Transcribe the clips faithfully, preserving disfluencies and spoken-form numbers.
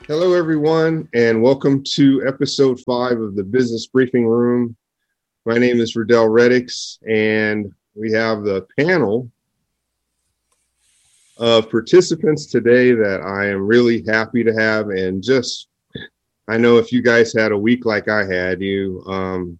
Hello, everyone, and welcome to episode five of the Business Briefing Room. My name is Riddell Reddix, and we have the panel of participants today that I am really happy to have. And just, I know if you guys had a week like I had, you, um,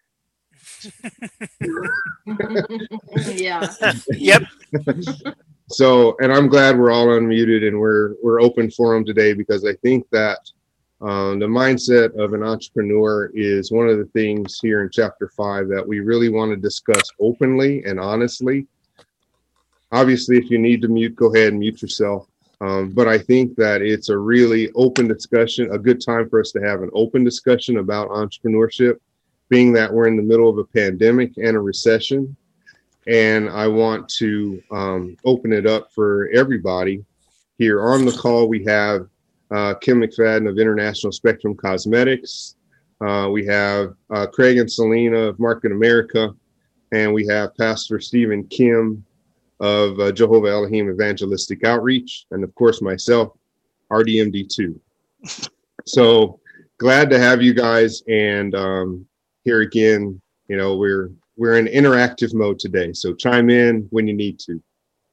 yeah. Yep. So, and I'm glad we're all unmuted and we're we're open for them today, because I think that um, the mindset of an entrepreneur is one of the things here in chapter five that we really want to discuss openly and honestly. Obviously, if you need to mute, go ahead and mute yourself. Um, but I think that it's a really open discussion, a good time for us to have an open discussion about entrepreneurship, being that we're in the middle of a pandemic and a recession. And I want to um, open it up for everybody. Here on the call, we have uh, Kim McFadden of International Spectrum Cosmetics. Uh, we have uh, Craig and Selena of Market America. And we have Pastor Stephen Kim of uh, Jehovah Elohim Evangelistic Outreach. And of course, myself, R D M D two. So glad to have you guys. And um, here again, you know, we're We're in interactive mode today, so chime in when you need to.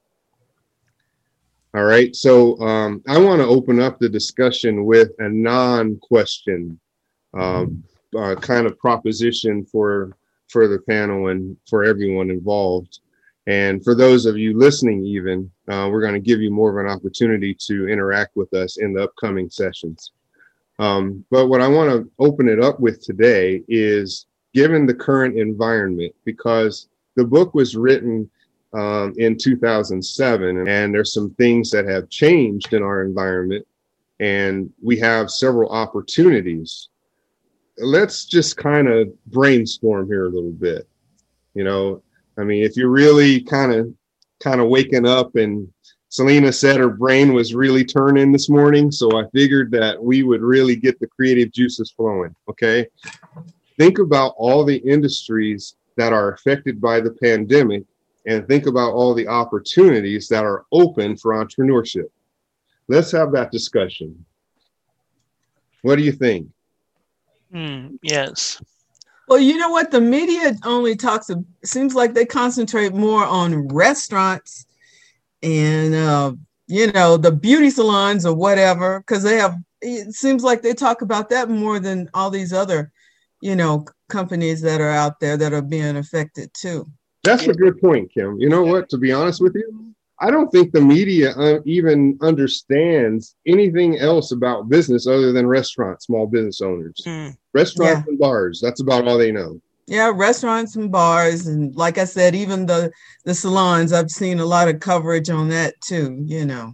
All right, so um, I want to open up the discussion with a non-question um, uh, kind of proposition for, for the panel and for everyone involved. And for those of you listening even, uh, we're going to give you more of an opportunity to interact with us in the upcoming sessions. Um, but what I want to open it up with today is, given the current environment, because the book was written um, in two thousand seven, and there's some things that have changed in our environment, and we have several opportunities. Let's just kind of brainstorm here a little bit. You know, I mean, if you're really kind of kind of waking up, and Selena said her brain was really turning this morning, so I figured that we would really get the creative juices flowing, okay? Think about all the industries that are affected by the pandemic, and think about all the opportunities that are open for entrepreneurship. Let's have that discussion. What do you think? Mm, yes. Well, you know what? The media only talks, it seems like they concentrate more on restaurants and, uh, you know, the beauty salons or whatever, because they have, it seems like they talk about that more than all these other, you know, companies that are out there that are being affected too. That's a good point, Kim. You know what, to be honest with you, I don't think the media uh, even understands anything else about business other than restaurants, small business owners. Mm. Restaurants yeah. and bars, that's about all they know. Yeah, restaurants and bars. And like I said, even the, the salons, I've seen a lot of coverage on that too, you know.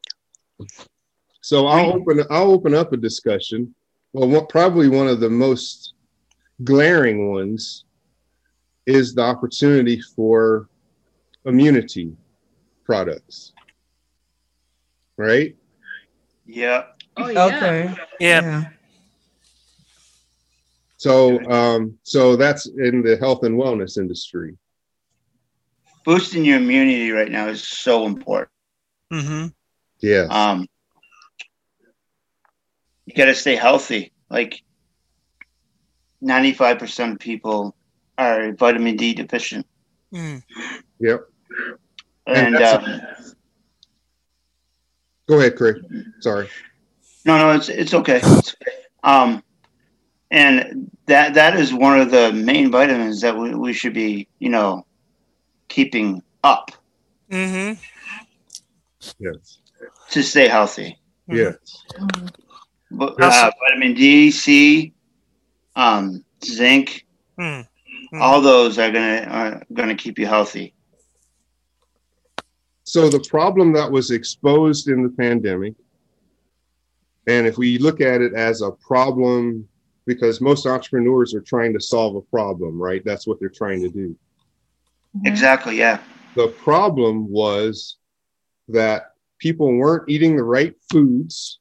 So I'll open, I'll open up a discussion. Well, what, probably one of the most glaring ones is the opportunity for immunity products, right? Yeah. Oh, yeah. Okay. Yeah. yeah. So, um, so that's in the health and wellness industry. Boosting your immunity right now is so important. Mm-hmm. Yeah. Um, you got to stay healthy. Like, ninety-five percent of people are vitamin D deficient. Mm. Yep. And, and um, go ahead, Craig. Sorry. No, no, it's it's okay. It's okay. Um, and that that is one of the main vitamins that we, we should be, you know, keeping up. Mm-hmm. Yes. To stay healthy. Yes. Mm-hmm. But, uh, vitamin D, C, um, zinc, mm-hmm. all those are gonna are gonna keep you healthy. So the problem that was exposed in the pandemic, and if we look at it as a problem, because most entrepreneurs are trying to solve a problem, right? That's what they're trying to do. Exactly, yeah. The problem was that people weren't eating the right foods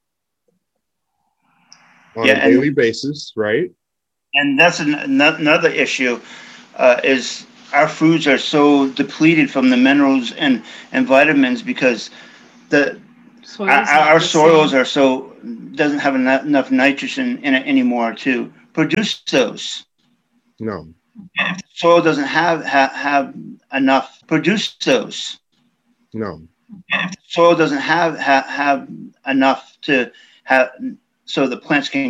on yeah, a daily and, basis, right? And that's an, another issue uh, is our foods are so depleted from the minerals and, and vitamins because the our, our soils are so doesn't have enough, enough nitrogen in it anymore to produce those. No. If the soil doesn't have ha, have enough produce those. No. If the soil doesn't have ha, have enough to have so the plants can